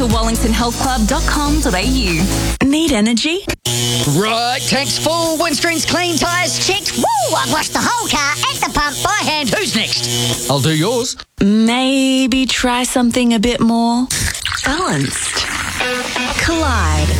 wellingtonhealthclub.com.au. Need energy? Right, tank's full, windscreen's clean, tyres checked. Woo! I've washed the whole car at the pump by hand. Who's next? I'll do yours. Maybe try something a bit more balanced. Collide.